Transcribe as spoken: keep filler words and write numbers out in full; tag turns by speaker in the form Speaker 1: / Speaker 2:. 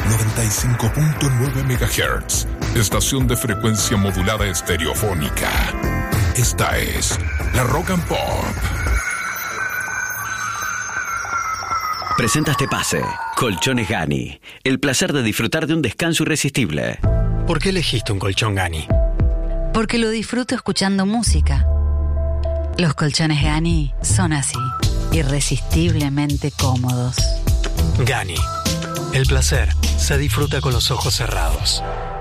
Speaker 1: noventa y cinco punto nueve megahertz. Estación de frecuencia modulada estereofónica. Esta es la Rock and Pop.
Speaker 2: Presenta este pase. Colchones Gani. El placer de disfrutar de un descanso irresistible.
Speaker 3: ¿Por qué elegiste un colchón Gani?
Speaker 4: Porque lo disfruto escuchando música. Los colchones Gani son así, irresistiblemente cómodos.
Speaker 3: Gani. El placer se disfruta con los ojos cerrados.